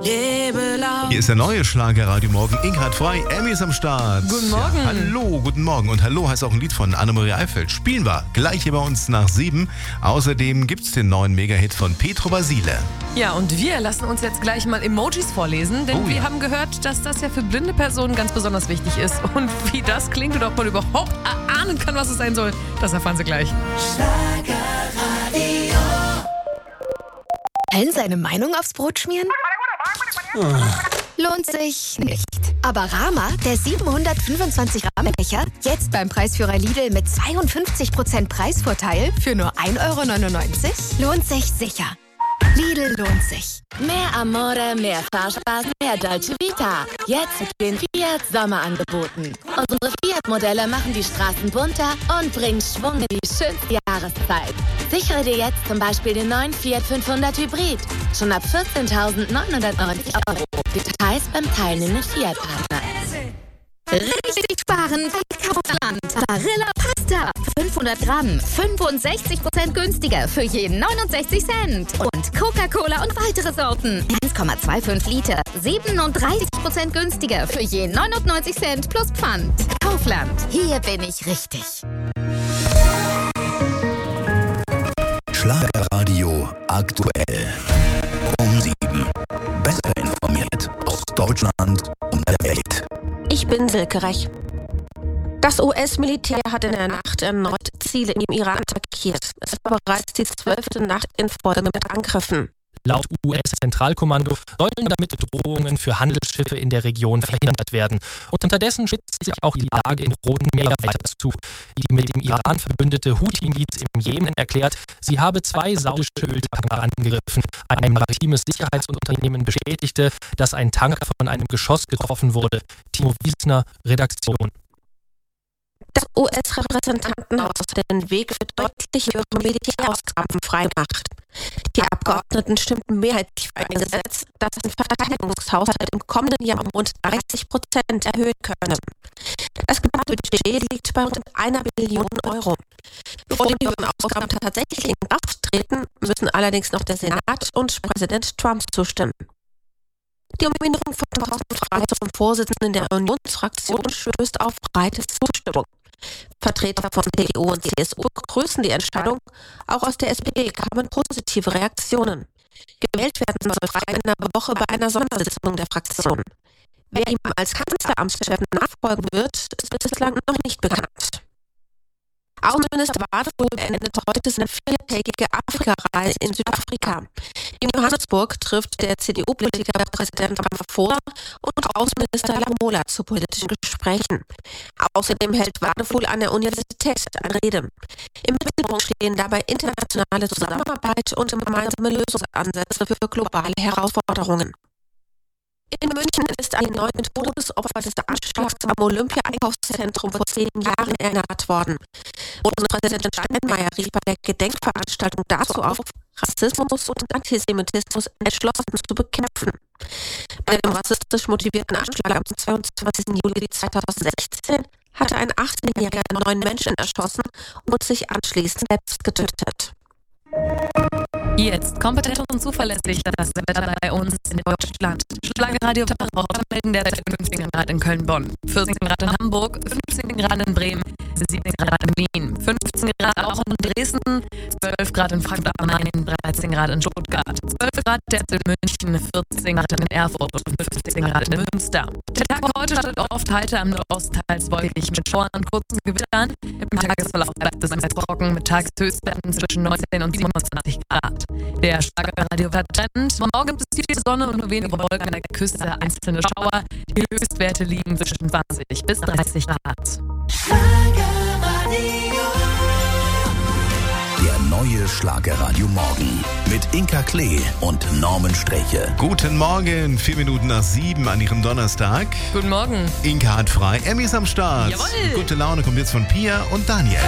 Lebe laut. Hier ist der neue Schlagerradio Morgen. Inka hat frei, Emmy ist am Start. Guten Morgen. Ja, hallo, guten Morgen. Und hallo heißt auch ein Lied von Annemarie Eifeld. Spielen wir gleich hier bei uns nach 7. Außerdem gibt's den neuen Mega-Hit von Petro Basile. Ja, und wir lassen uns jetzt gleich mal Emojis vorlesen, denn wir haben gehört, dass das ja für blinde Personen ganz besonders wichtig ist. Und wie das klingt oder ob man überhaupt erahnen kann, was es sein soll, das erfahren Sie gleich. Schlagerradio. Allen seine Meinung aufs Brot schmieren? Lohnt sich nicht. Aber Rama, der 725 Rahmenbecher, jetzt beim Preisführer Lidl mit 52% Preisvorteil für nur 1,99 €? Lohnt sich sicher. Lidl lohnt sich. Mehr Amore, mehr Fahrspaß, mehr Dolce Vita. Jetzt mit den Fiat Sommerangeboten. Unsere Fiat-Modelle machen die Straßen bunter und bringen Schwung in die schönste Jahreszeit. Sichere dir jetzt zum Beispiel den neuen Fiat 500 Hybrid. Schon ab 14.990 €. Details beim teilnehmenden Fiat-Partner. Richtig sparen bei Kaufland. Barilla Pasta. 500 Gramm. 65% günstiger für jeden 69 Cent. Und Coca-Cola und weitere Sorten. 1,25 Liter. 37% günstiger für jeden 99 Cent plus Pfand. Kaufland. Hier bin ich richtig. Schlagerradio aktuell. Um 7. Besser informiert aus Deutschland und der Welt. Ich bin Silke Reich. Das US-Militär hat in der Nacht erneut Ziele im Iran attackiert. Es war bereits die 12. Nacht in Folge mit Angriffen. Laut US-Zentralkommando sollen damit Drohungen für Handelsschiffe in der Region verhindert werden. Und unterdessen spitzt sich auch die Lage im Roten Meer weiter zu. Die mit dem Iran verbündete Houthi-Miliz im Jemen erklärt, sie habe 2 saudische Öltanker angegriffen. Ein maritimes Sicherheitsunternehmen bestätigte, dass ein Tanker von einem Geschoss getroffen wurde. Timo Wiesner, Redaktion. Das US-Repräsentantenhaus den Weg für deutlich höhere Militärausgaben freimacht. Die Abgeordneten stimmten mehrheitlich für ein Gesetz, das den Verteidigungshaushalt im kommenden Jahr um rund 30% erhöhen könne. Das geplante Budget liegt bei rund 1 Billion €. Bevor die höheren Ausgaben tatsächlich in Kraft treten, müssen allerdings noch der Senat und Präsident Trump zustimmen. Die Umbenennung von Thorsten Frey zum Vorsitzenden der Unionsfraktion stößt auf breite Zustimmung. Vertreter von CDU und CSU begrüßen die Entscheidung. Auch aus der SPD kamen positive Reaktionen. Gewählt werden soll Frey in einer Woche bei einer Sondersitzung der Fraktion. Wer ihm als Kanzleramtschef nachfolgen wird, ist bislang noch nicht bekannt. Außenminister Wadefuhl beendet heute seine 4-tägige Afrika-Reise in Südafrika. In Johannesburg trifft der CDU-Politiker Präsident Ramaphosa und Außenminister Lamola zu politischen Gesprächen. Außerdem hält Wadefuhl an der Universität eine Rede. Im Mittelpunkt stehen dabei internationale Zusammenarbeit und gemeinsame Lösungsansätze für globale Herausforderungen. In München ist an die 9 Todesopfer des Anschlags am Olympia-Einkaufszentrum vor 10 Jahren erinnert worden. Bundespräsident Steinmeier rief bei der Gedenkveranstaltung dazu auf, Rassismus und Antisemitismus entschlossen zu bekämpfen. Bei dem rassistisch motivierten Anschlag am 22. Juli 2016 hatte ein 18-Jähriger 9 Menschen erschossen und sich anschließend selbst getötet. Jetzt kompetent und zuverlässig das Wetter bei uns in Deutschland. Schlagerradio Wetterauer melden derzeit 15 Grad in Köln-Bonn, 14 Grad in Hamburg, 15 Grad in Bremen, 17 Grad in Wien, 15 Grad auch in Dresden, 12 Grad in Frankfurt am Main, 13 Grad in Stuttgart, 12 Grad jetzt in München, 14 Grad in Erfurt und 15 Grad in Münster. Der Tag heute startet oft heiter am Nordosten, teils wolkig mit Schauern und kurzen Gewittern. Im Tagesverlauf bleibt es meist trocken mit Tageshöchstwerten zwischen 19 und 27 Grad. Der Schlagerradio-Trend. Morgen gibt es viel Sonne und nur wenige Wolken an der Küste, einzelne Schauer. Die Höchstwerte liegen zwischen 20 bis 30 Grad. Der neue Schlagerradio Morgen mit Inka Klee und Norman Streche. Guten Morgen, 4 Minuten nach 7 an Ihrem Donnerstag. Guten Morgen. Inka hat frei, Emmy ist am Start. Jawohl. Gute Laune kommt jetzt von Pia und Daniel.